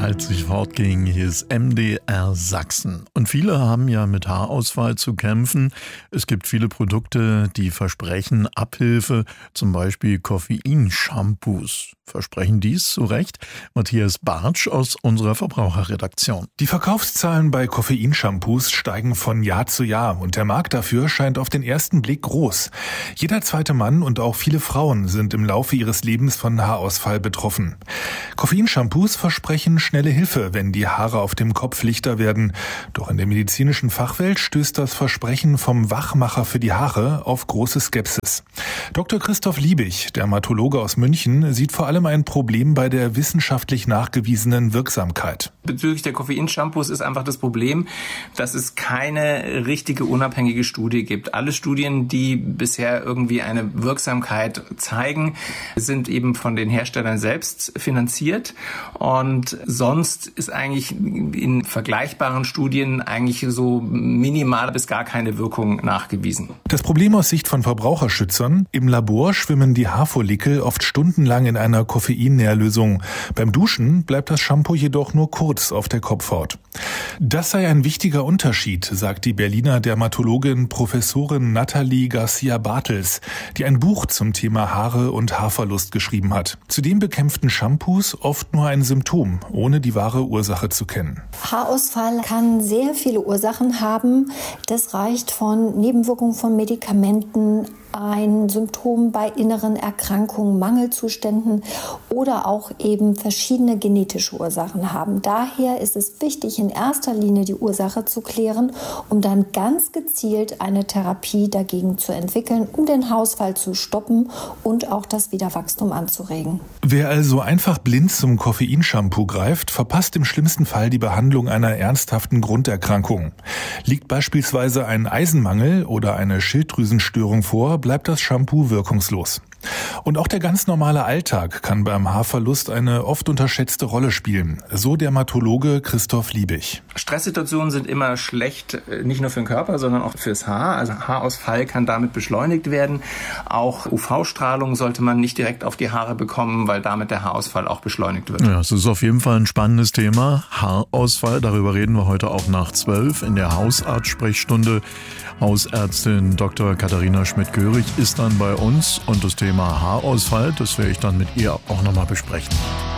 Zeit sich fortging, hier ist MDR Sachsen. Und viele haben ja mit Haarausfall zu kämpfen. Es gibt viele Produkte, die versprechen Abhilfe, zum Beispiel Koffeinshampoos. Versprechen dies zu Recht? Matthias Bartsch aus unserer Verbraucherredaktion. Die Verkaufszahlen bei Koffeinshampoos steigen von Jahr zu Jahr und der Markt dafür scheint auf den ersten Blick groß. Jeder zweite Mann und auch viele Frauen sind im Laufe ihres Lebens von Haarausfall betroffen. Koffeinshampoos versprechen schnelle Hilfe, wenn die Haare auf dem Kopf lichter werden. Doch in der medizinischen Fachwelt stößt das Versprechen vom Wachmacher für die Haare auf große Skepsis. Dr. Christoph Liebig, Dermatologe aus München, sieht vor allem ein Problem bei der wissenschaftlich nachgewiesenen Wirksamkeit. Bezüglich der Koffeinshampoos ist einfach das Problem, dass es keine richtige unabhängige Studie gibt. Alle Studien, die bisher irgendwie eine Wirksamkeit zeigen, sind eben von den Herstellern selbst finanziert. Und sonst ist eigentlich in vergleichbaren Studien eigentlich so minimal bis gar keine Wirkung nachgewiesen. Das Problem aus Sicht von Verbraucherschützern: Im Labor schwimmen die Haarfollikel oft stundenlang in einer Koffeinnährlösung. Beim Duschen bleibt das Shampoo jedoch nur kurz auf der Kopfhaut. Das sei ein wichtiger Unterschied, sagt die Berliner Dermatologin Professorin Nathalie Garcia-Bartels, die ein Buch zum Thema Haare und Haarverlust geschrieben hat. Zudem bekämpften Shampoos oft nur ein Symptom, ohne die wahre Ursache zu kennen. Haarausfall kann sehr viele Ursachen haben. Das reicht von Nebenwirkungen von Medikamenten, ein Symptom bei inneren Erkrankungen, Mangelzuständen oder auch eben verschiedene genetische Ursachen haben. Daher ist es wichtig, in erster Linie die Ursache zu klären, um dann ganz gezielt eine Therapie dagegen zu entwickeln, um den Haarausfall zu stoppen und auch das Wiederwachstum anzuregen. Wer also einfach blind zum Koffeinshampoo greift, verpasst im schlimmsten Fall die Behandlung einer ernsthaften Grunderkrankung. Liegt beispielsweise ein Eisenmangel oder eine Schilddrüsenstörung vor, bleibt das Shampoo wirkungslos. Und auch der ganz normale Alltag kann beim Haarverlust eine oft unterschätzte Rolle spielen, so Dermatologe Christoph Liebig. Stresssituationen sind immer schlecht, nicht nur für den Körper, sondern auch fürs Haar. Also Haarausfall kann damit beschleunigt werden. Auch UV-Strahlung sollte man nicht direkt auf die Haare bekommen, weil damit der Haarausfall auch beschleunigt wird. Ja, es ist auf jeden Fall ein spannendes Thema. Haarausfall, darüber reden wir heute auch nach 12 in der Hausarzt-Sprechstunde. Hausärztin Dr. Katharina Schmidt-Görig ist dann bei uns und das Thema Haarausfall, das werde ich dann mit ihr auch nochmal besprechen.